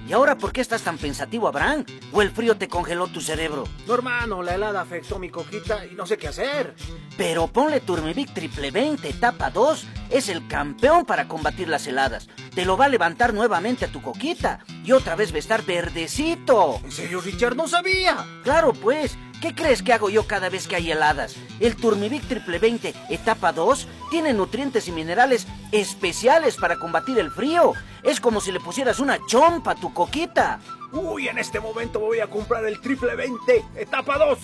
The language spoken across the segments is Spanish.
¿Y ahora por qué estás tan pensativo, Abraham? ¿O el frío te congeló tu cerebro? No, hermano, la helada afectó mi coquita y no sé qué hacer. Pero ponle Turmivic Triple 20 etapa 2. Es el campeón para combatir las heladas. Te lo va a levantar nuevamente a tu coquita. Y otra vez va a estar verdecito. ¿En serio, Richard? ¡No sabía! Claro, pues. ¿Qué crees que hago yo cada vez que hay heladas? El Turmivic Triple 20 etapa 2 tiene nutrientes y minerales especiales para combatir el frío. Es como si le pusieras una chompa a tu coquita. Uy, en este momento voy a comprar el Triple 20 etapa 2.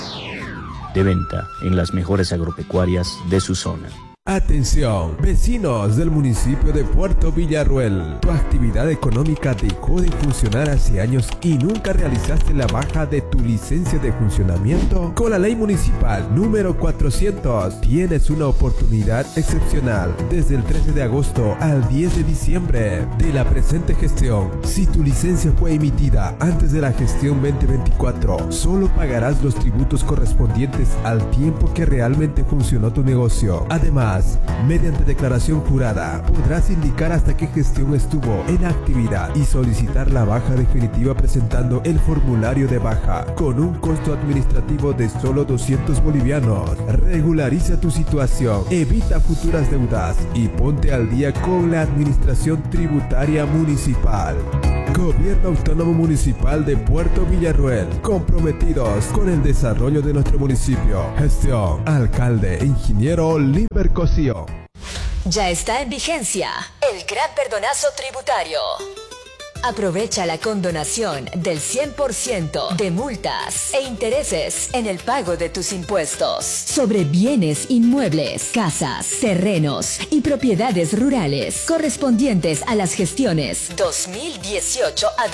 De venta en las mejores agropecuarias de su zona. Atención, vecinos del municipio de Puerto Villarruel. Tu actividad económica dejó de funcionar hace años y nunca realizaste la baja de tu licencia de funcionamiento. Con la ley municipal número 400 tienes una oportunidad excepcional desde el 13 de agosto al 10 de diciembre de la presente gestión. Si tu licencia fue emitida antes de la gestión 2024, solo pagarás los tributos correspondientes al tiempo que realmente funcionó tu negocio. Además, mediante declaración jurada, podrás indicar hasta qué gestión estuvo en actividad y solicitar la baja definitiva presentando el formulario de baja con un costo administrativo de solo 200 bolivianos. Regulariza tu situación, evita futuras deudas y ponte al día con la administración tributaria municipal. Gobierno Autónomo Municipal de Puerto Villarruel, comprometidos con el desarrollo de nuestro municipio. Gestión, alcalde, ingeniero Limber Cosío. Ya está en vigencia el gran perdonazo tributario. Aprovecha la condonación del 100% de multas e intereses en el pago de tus impuestos sobre bienes inmuebles, casas, terrenos y propiedades rurales correspondientes a las gestiones 2018 a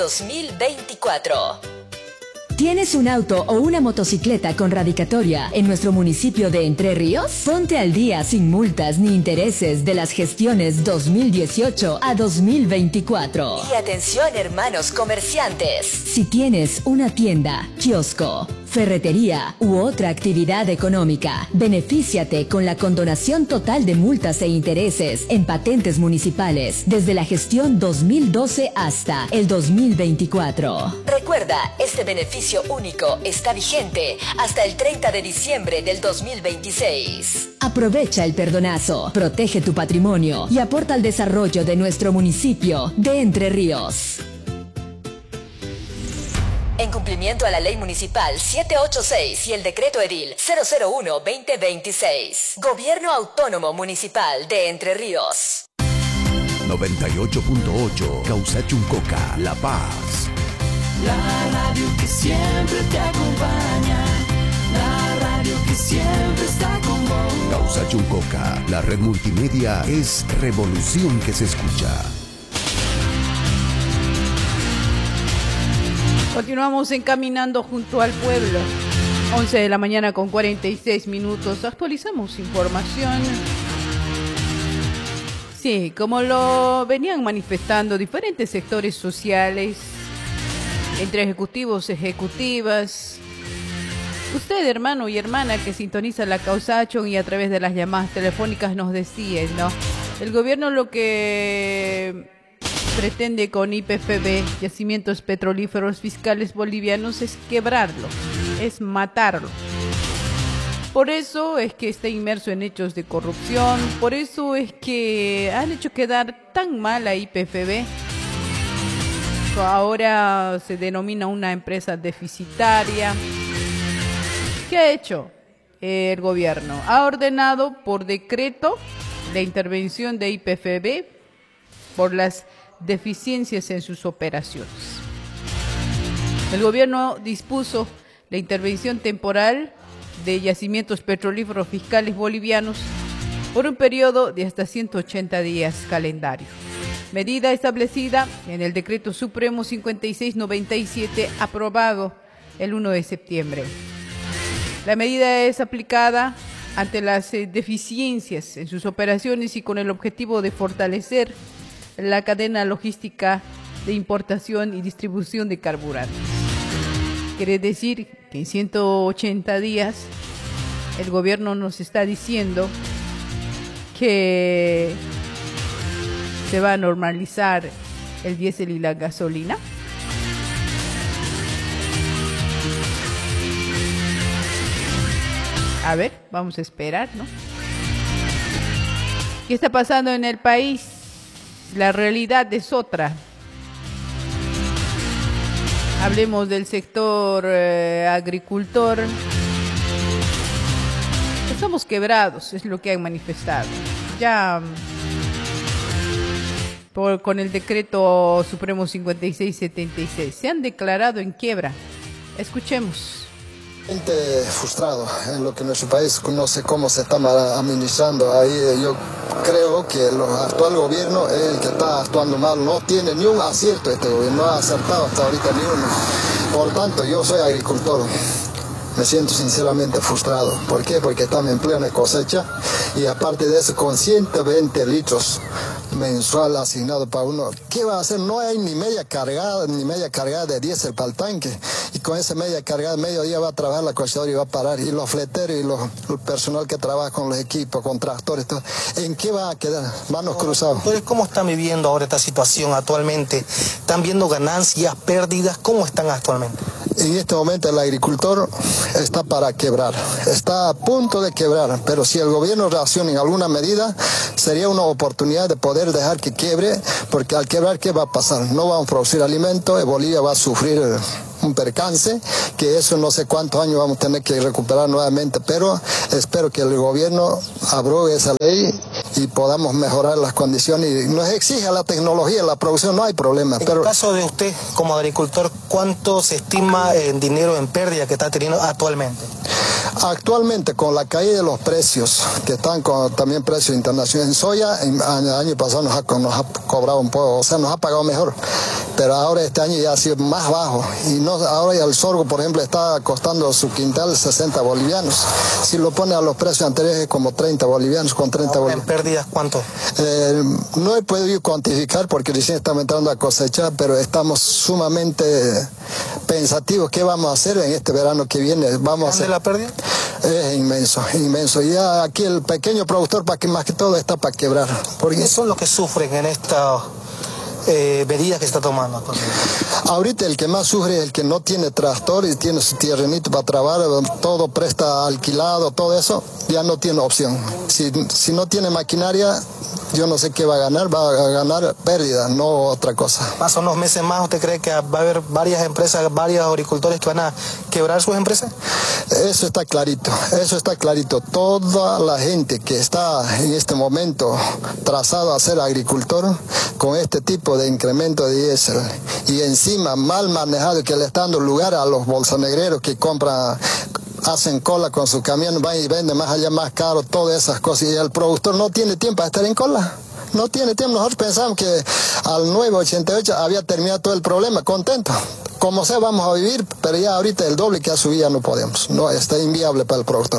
2024. ¿Tienes un auto o una motocicleta con radicatoria en nuestro municipio de Entre Ríos? Ponte al día sin multas ni intereses de las gestiones 2018 a 2024. Y atención, hermanos comerciantes. Si tienes una tienda, kiosco, ferretería u otra actividad económica, benefíciate con la condonación total de multas e intereses en patentes municipales desde la gestión 2012 hasta el 2024. Recuerda, este beneficio único está vigente hasta el 30 de diciembre del 2026. Aprovecha el perdonazo, protege tu patrimonio y aporta al desarrollo de nuestro municipio de Entre Ríos. En cumplimiento a la Ley Municipal 786 y el Decreto Edil 001-2026. Gobierno Autónomo Municipal de Entre Ríos. 98.8 Causachuncoca, La Paz. La radio que siempre te acompaña. La radio que siempre está con vos. Causachuncoca, la red multimedia es revolución que se escucha. Continuamos encaminando junto al pueblo. 11 de la mañana con 46 minutos. Actualizamos información. Sí, como lo venían manifestando diferentes sectores sociales, entre ejecutivos, ejecutivas. Usted, hermano y hermana que sintoniza la Causachon y a través de las llamadas telefónicas nos decía, ¿no? El gobierno lo que pretende con YPFB, Yacimientos Petrolíferos Fiscales Bolivianos, es quebrarlo, es matarlo. Por eso es que está inmerso en hechos de corrupción, por eso es que han hecho quedar tan mal a YPFB. Ahora se denomina una empresa deficitaria. ¿Qué ha hecho el gobierno? Ha ordenado por decreto la intervención de YPFB por las deficiencias en sus operaciones. El gobierno dispuso la intervención temporal de yacimientos petrolíferos fiscales bolivianos por un periodo de hasta 180 días calendario. Medida establecida en el Decreto Supremo 5697 aprobado el 1 de septiembre. La medida es aplicada ante las deficiencias en sus operaciones y con el objetivo de fortalecer la cadena logística de importación y distribución de carburantes. Quiere decir que en 180 días el gobierno nos está diciendo que se va a normalizar el diésel y la gasolina. A ver, vamos a esperar, ¿no? ¿Qué está pasando en el país? La realidad es otra. Hablemos del sector agricultor. Estamos quebrados, es lo que han manifestado. Ya con el decreto supremo 5676 se han declarado en quiebra. Escuchemos. Gente frustrado en lo que nuestro país no sé cómo se está administrando. Ahí yo creo que el actual gobierno es el que está actuando mal. No tiene ni un acierto este gobierno, no ha acertado hasta ahorita ni uno. Por tanto, yo soy agricultor. Me siento sinceramente frustrado. ¿Por qué? Porque estamos en plena cosecha y aparte de eso con 120 litros mensual asignado para uno. ¿Qué va a hacer? No hay ni media cargada de diésel para el tanque. Y con esa media cargada, medio día va a trabajar la cosechadora y va a parar. Y los fleteros y el personal que trabaja con los equipos, con tractores, todo, ¿en qué va a quedar? Manos cruzadas. Entonces, ¿cómo están viviendo ahora esta situación actualmente? ¿Están viendo ganancias, pérdidas? ¿Cómo están actualmente? En este momento el agricultor está para quebrar, está a punto de quebrar, pero si el gobierno reacciona en alguna medida, sería una oportunidad de poder dejar que quiebre, porque al quebrar, ¿qué va a pasar? No van a producir alimento, y Bolivia va a sufrir un percance, que eso no sé cuántos años vamos a tener que recuperar nuevamente, pero espero que el gobierno abrogue esa ley y podamos mejorar las condiciones. Y nos exige la tecnología, la producción, no hay problema. En el caso de usted como agricultor, ¿cuánto se estima en dinero en pérdida que está teniendo actualmente? Actualmente, con la caída de los precios, que están con también precios internacionales en soya, el año pasado nos ha cobrado un poco, o sea, nos ha pagado mejor, pero ahora este año ya ha sido más bajo, y no, ahora ya el sorgo, por ejemplo, está costando su quintal 60 bolivianos, si lo pone a los precios anteriores es como 30 bolivianos, con 30 bolivianos. ¿En pérdidas cuánto? No he podido cuantificar porque recién estamos entrando a cosechar, pero estamos sumamente pensativos qué vamos a hacer en este verano que viene. Vamos a hacer la pérdida? Es inmenso, inmenso. Ya aquí el pequeño productor, más que todo, está para quebrar. ¿Qué son los que sufren en esta medida que se está tomando? Ahorita el que más sufre es el que no tiene tractor y tiene su tierrenito para trabajar, todo presta alquilado, todo eso, ya no tiene opción. Si no tiene maquinaria, yo no sé qué va a ganar pérdida, no otra cosa. ¿Más unos meses más usted cree que va a haber varias empresas, varios agricultores que van a quebrar sus empresas? Eso está clarito, eso está clarito. Toda la gente que está en este momento trazado a ser agricultor, con este tipo de incremento de diésel y encima mal manejado, que le está dando lugar a los bolsonegreros que compran, hacen cola con su camión, van y venden más allá más caro, todas esas cosas, y el productor no tiene tiempo para estar en cola. No tiene tiempo. Nosotros pensamos que al 988 había terminado todo el problema, contento. Como sea, vamos a vivir, pero ya ahorita el doble que ha subido ya no podemos. No, está inviable para el productor.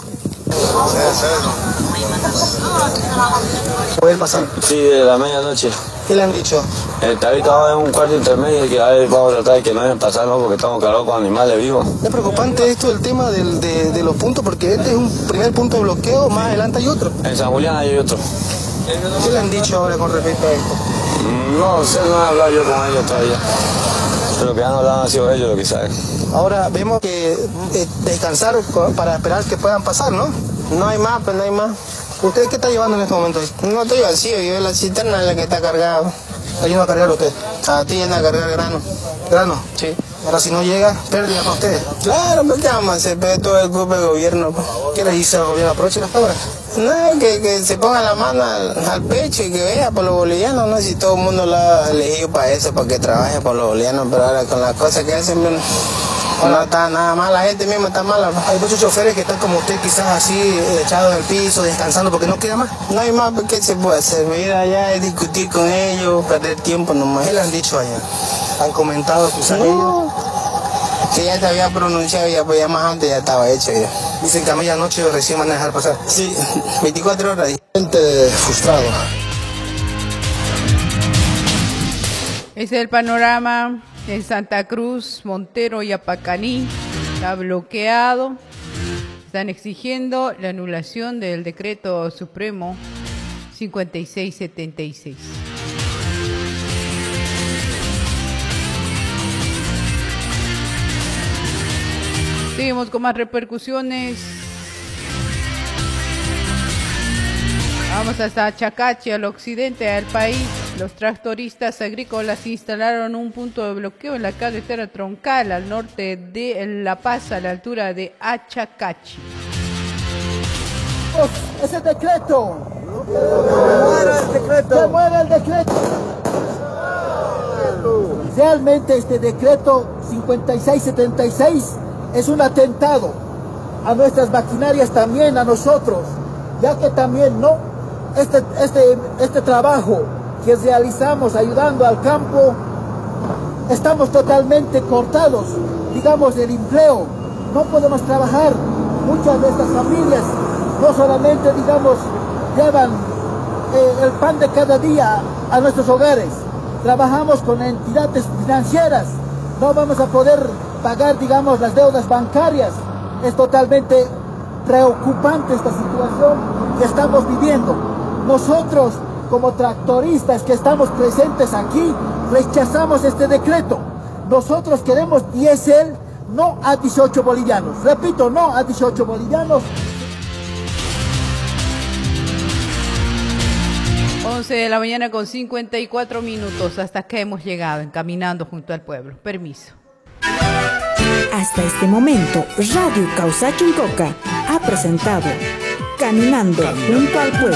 ¿Puede pasar? Sí, de la medianoche. ¿Qué le han dicho? Ahorita en un cuarto intermedio y que a ver, vamos a tratar de que no vayan pasando porque estamos cargados con animales vivos. Es preocupante esto del tema de los puntos, porque este es un primer punto de bloqueo, más adelante hay otro. En San Julián hay otro. ¿Qué le han dicho ahora con respecto a esto? No sé, no he hablado yo con ellos todavía. Pero que han hablado han sido ellos lo que saben. Ahora vemos que descansar para esperar que puedan pasar, ¿no? No hay más, pues no hay más. ¿Usted qué está llevando en este momento? No estoy vacío, yo la cisterna es la que está cargada. ¿Está yendo a cargar usted? A ti yendo a cargar grano. ¿Grano? Sí. Ahora si no llega, pérdida para ustedes. Claro, pues qué vamos a hacer, pero todo el culpa del gobierno. Pues. ¿Qué le dice al gobierno? ¿Aproveche las palabras? No, que se ponga la mano al pecho y que vea por los bolivianos, ¿no? Si todo el mundo lo ha elegido para eso, para que trabaje por los bolivianos, pero ahora con las cosas que hacen, bueno, no está nada mal, la gente misma está mala. Pues. Hay muchos choferes que están como usted, quizás así, echados en el piso, descansando, porque no queda más. No hay más, ¿qué se puede hacer? Ir allá y discutir con ellos, perder tiempo nomás. ¿Qué le han dicho allá? ¿Han comentado sus ellos? Que ya te había pronunciado, ya, pues ya más antes ya estaba hecho ya. Dicen que a medianoche recién van a dejar pasar. Sí, 24 horas. Gente frustrado. Es el panorama en Santa Cruz, Montero y Apacaní. Está bloqueado. Están exigiendo la anulación del decreto supremo 5676. Seguimos con más repercusiones. Vamos hasta Chacachi, al occidente del país. Los tractoristas agrícolas instalaron un punto de bloqueo en la carretera troncal al norte de La Paz, a la altura de Achacachi. ¡Ese decreto! ¡Se muere el decreto! Realmente este decreto 5676 es un atentado a nuestras maquinarias, también a nosotros, ya que también no este trabajo que realizamos ayudando al campo, estamos totalmente cortados, digamos, del empleo. No podemos trabajar. Muchas de estas familias no solamente, digamos, llevan el pan de cada día a nuestros hogares. Trabajamos con entidades financieras. No vamos a poder pagar, digamos, las deudas bancarias. Es totalmente preocupante esta situación que estamos viviendo. Nosotros, como tractoristas que estamos presentes aquí, rechazamos este decreto. Nosotros queremos diésel, no a 18 bolivianos. Repito, no a 18 bolivianos. 11 de la mañana con 54 minutos. Hasta acá hemos llegado, Caminando junto al pueblo. Permiso. Hasta este momento, Radio Causa Chuncoca ha presentado Caminando junto al pueblo.